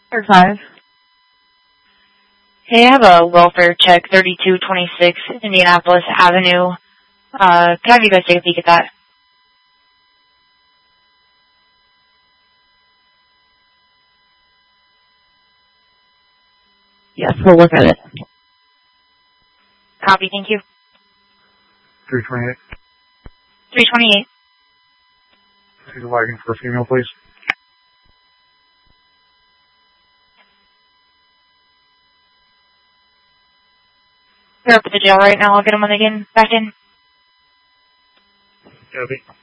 Or 5. Hey, I have a welfare check, 3226 Indianapolis Avenue. Can I have you guys take a peek at that? Yes, we'll look at it. Copy, thank you. 328. 328. See the wagon for a female, please. They're up at the jail right now. I'll get them when they get back in. Copy.